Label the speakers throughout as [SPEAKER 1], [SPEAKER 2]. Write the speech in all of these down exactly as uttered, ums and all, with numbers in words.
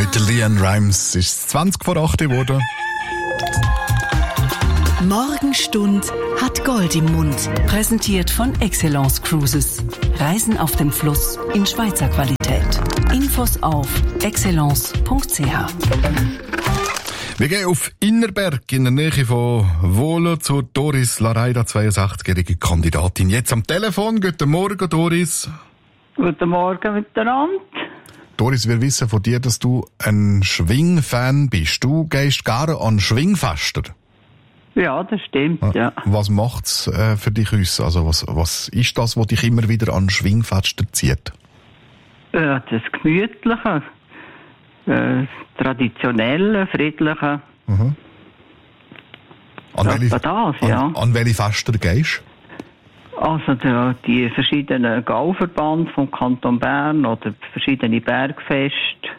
[SPEAKER 1] mit Leanne Rimes. Es ist zwanzig vor acht geworden.
[SPEAKER 2] Morgenstund hat Gold im Mund. Präsentiert von Excellence Cruises. Reisen auf dem Fluss in Schweizer Qualität. Infos auf excellence punkt c h.
[SPEAKER 1] Wir gehen auf Innerberg in der Nähe von Wohlen zur Doris Lareida, zweiundsechzigjährige Kandidatin. Jetzt am Telefon. Guten Morgen, Doris.
[SPEAKER 3] Guten Morgen miteinander.
[SPEAKER 1] Doris, wir wissen von dir, dass du ein Schwingfan bist. Du gehst gerne an Schwingfester.
[SPEAKER 3] Ja, das stimmt, ja.
[SPEAKER 1] Was macht's äh, für dich aus? Also was, was ist das, was dich immer wieder an Schwingfester zieht?
[SPEAKER 3] Ja, das Gemütliche, äh, das Traditionelle, Friedliche.
[SPEAKER 1] Mhm. An, welche,
[SPEAKER 3] das, ja.
[SPEAKER 1] an, an welche Fester gehst du?
[SPEAKER 3] Also die, die verschiedenen Gauverband vom Kanton Bern oder verschiedene Bergfeste.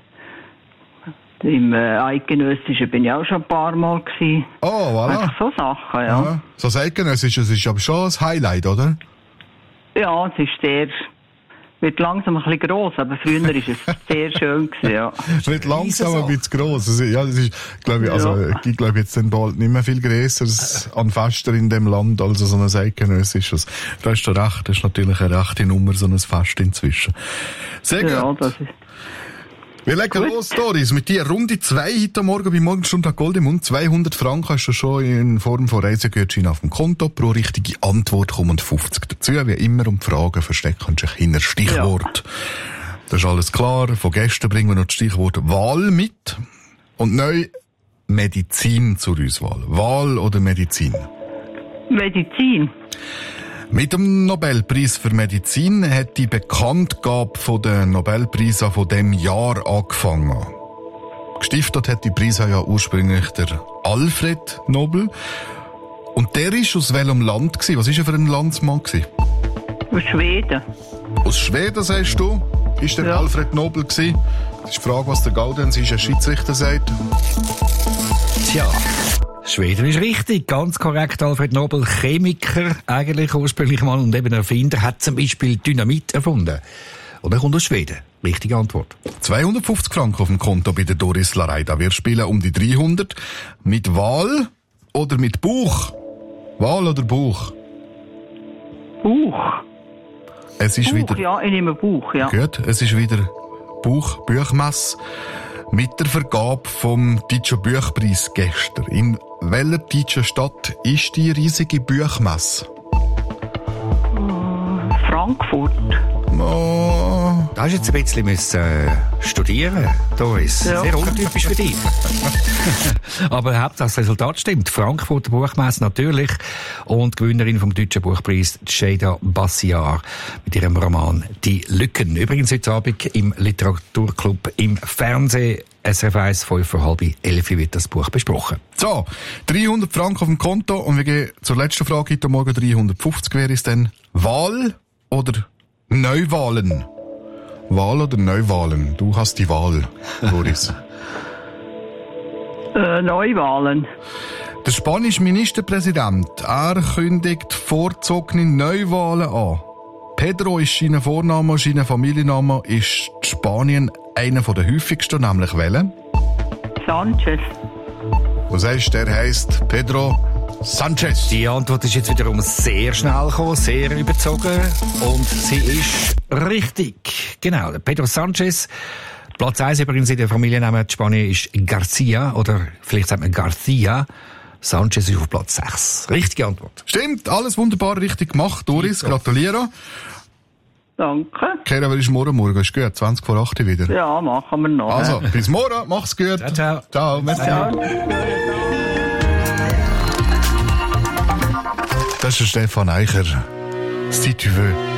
[SPEAKER 3] Im äh, Eidgenössischen bin ich auch schon ein paar Mal gewesen.
[SPEAKER 1] Oh, voilà.
[SPEAKER 3] Einfach so Sachen, ja. ja.
[SPEAKER 1] So das Eidgenössische, das ist aber schon ein Highlight, oder?
[SPEAKER 3] Ja, es ist sehr, wird langsam ein bisschen gross, aber früher war es sehr schön gewesen, ja.
[SPEAKER 1] Es wird langsam ein bisschen gross. Also, ja, das ist, glaube ich, also,
[SPEAKER 3] Ja.
[SPEAKER 1] ich glaube jetzt dann bald nicht mehr viel Größeres an Fester in dem Land, als so ein Eidgenössisches. Da hast du recht, das ist natürlich eine rechte Nummer, so ein Fest inzwischen. Sehr gut.
[SPEAKER 3] Ja, das ist...
[SPEAKER 1] Wir legen
[SPEAKER 3] Gut.
[SPEAKER 1] los, Doris, mit dir. Runde zwei heute Morgen bei Morgenstunde Gold im Mund. zweihundert Franken hast du schon in Form von Reisegutschein auf dem Konto. Pro richtige Antwort kommen fünfzig dazu. Wie immer, um die Fragen verstecken sich hinter Stichwort. Ja. Das ist alles klar. Von gestern bringen wir noch das Stichwort Wahl mit. Und neu Medizin zur Auswahl. Wahl oder Medizin?
[SPEAKER 3] Medizin.
[SPEAKER 1] Mit dem Nobelpreis für Medizin hat die Bekanntgabe von den Nobelpreisen von dem Jahr angefangen. Gestiftet hat die Preise ja ursprünglich der Alfred Nobel. Und der ist aus welchem Land gewesen? Was ist er für ein Landsmann gewesen?
[SPEAKER 3] Aus Schweden.
[SPEAKER 1] Aus Schweden, sagst du? Ist der
[SPEAKER 3] Ja.
[SPEAKER 1] Alfred Nobel gewesen? Das ist die Frage, was der Gaudenz ist, ein Schiedsrichter sagt.
[SPEAKER 4] Tja, Schweden ist richtig, ganz korrekt. Alfred Nobel, Chemiker eigentlich ursprünglich mal und eben Erfinder, hat zum Beispiel Dynamit erfunden. Und er kommt aus Schweden. Richtige Antwort.
[SPEAKER 1] zweihundertfünfzig Franken auf dem Konto bei der Doris Lareida. Wir spielen um die dreihundert. Mit Wahl oder mit Buch? Wahl oder Buch?
[SPEAKER 3] Buch.
[SPEAKER 1] Es ist
[SPEAKER 3] Buch,
[SPEAKER 1] wieder...
[SPEAKER 3] ja, ich nehme Buch, ja.
[SPEAKER 1] Gut, es ist wieder Buch, Buchmesse mit der Vergabe vom Deutschen Buchpreis gestern. In welcher deutschen Stadt ist die riesige Buchmesse?
[SPEAKER 3] Frankfurt.
[SPEAKER 1] Oh.
[SPEAKER 4] Da hast du jetzt ein bisschen müssen, äh, studieren, Doris.
[SPEAKER 3] Ja.
[SPEAKER 4] Sehr untypisch für dich. Aber Hauptsache das Resultat stimmt. Frankfurter Buchmesse natürlich. Und Gewinnerin vom Deutschen Buchpreis, Jada Bassiar, mit ihrem Roman Die Lücken. Übrigens heute Abend im Literaturclub im Fernsehen. S R F eins, fünf vor halb elf wird das Buch besprochen.
[SPEAKER 1] So, dreihundert Franken auf dem Konto und wir gehen zur letzten Frage heute Morgen. dreihundertfünfzig wäre es denn Wahl oder Neuwahlen? Wahl oder Neuwahlen? Du hast die Wahl, Boris.
[SPEAKER 3] Äh, Neuwahlen.
[SPEAKER 1] Der spanische Ministerpräsident, er kündigt vorzogene Neuwahlen an. Pedro ist sein Vorname, sein Familienname ist in Spanien einer der häufigsten, nämlich welchen?
[SPEAKER 3] Sanchez.
[SPEAKER 1] Du sagst, der heisst Pedro Sanchez.
[SPEAKER 4] Die Antwort ist jetzt wiederum sehr schnell gekommen, sehr überzogen. Und sie ist richtig. Genau, Pedro Sanchez. Platz eins übrigens in der Familienname in Spanien ist Garcia, oder vielleicht sagt man Garcia. Sanchez ist auf Platz sechs. Richtige Antwort.
[SPEAKER 1] Stimmt, alles wunderbar richtig gemacht, Doris. Gratuliere.
[SPEAKER 3] Danke.
[SPEAKER 1] Kehren wir ist morgen, morgen ist gut. zwanzig vor acht wieder.
[SPEAKER 3] Ja, machen wir noch.
[SPEAKER 1] Also, bis morgen. Mach's gut.
[SPEAKER 4] Ciao, ciao.
[SPEAKER 1] Ciao, merci.
[SPEAKER 3] Ja.
[SPEAKER 1] Das ist der Stefan Eicher. Si tu veux.